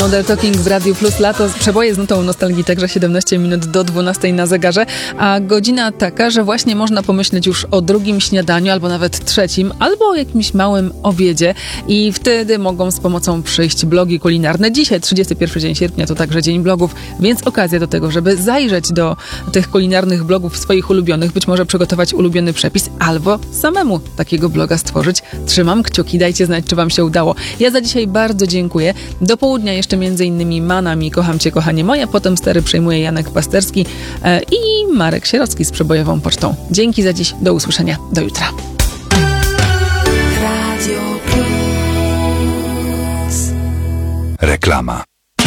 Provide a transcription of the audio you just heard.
Model Talking w Radiu Plus. Lato, przeboje z nutą nostalgii, także 17 minut do 12 na zegarze, a godzina taka, że właśnie można pomyśleć już o drugim śniadaniu, albo nawet trzecim, albo o jakimś małym obiedzie i wtedy mogą z pomocą przyjść blogi kulinarne. Dzisiaj, 31 dzień sierpnia, to także Dzień Blogów, więc okazja do tego, żeby zajrzeć do tych kulinarnych blogów swoich ulubionych, być może przygotować ulubiony przepis, albo samemu takiego bloga stworzyć. Trzymam kciuki, dajcie znać, czy wam się udało. Ja za dzisiaj bardzo dziękuję. Do południa jeszcze m.in. Manami, Kocham Cię, kochanie moje, potem stery przejmuje Janek Pasterski i Marek Sierocki z przebojową pocztą. Dzięki za dziś, do usłyszenia, do jutra. Reklama.